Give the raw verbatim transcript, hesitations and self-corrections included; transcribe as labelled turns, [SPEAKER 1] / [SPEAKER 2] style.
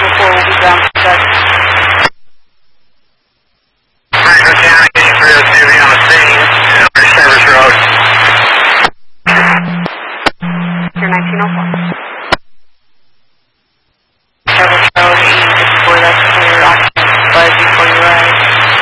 [SPEAKER 1] four will be ground for check.
[SPEAKER 2] Franklin County, eighty-three oh two, be on the scene, Service Road.
[SPEAKER 1] You're nineteen oh four.